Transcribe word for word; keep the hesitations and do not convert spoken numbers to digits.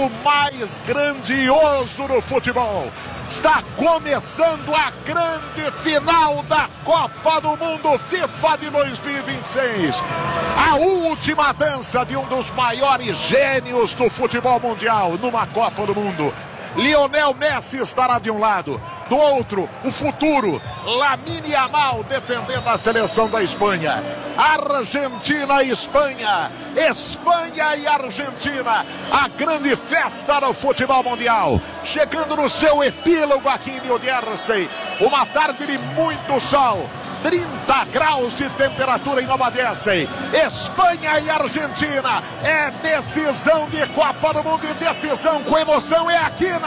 momento mais grandioso no futebol. Está começando a grande final da Copa do Mundo FIFA de dois mil e vinte e seis. A última dança de um dos maiores gênios do futebol mundial numa Copa do Mundo. Lionel Messi estará de um lado, do outro, o futuro, Lamine Yamal defendendo a seleção da Espanha. Argentina e Espanha, Espanha e Argentina, a grande festa do futebol mundial, chegando no seu epílogo aqui em New Jersey. Uma tarde de muito sol, trinta graus de temperatura em Nova Jersey. Espanha e Argentina, é decisão de Copa do Mundo e decisão com emoção é aqui na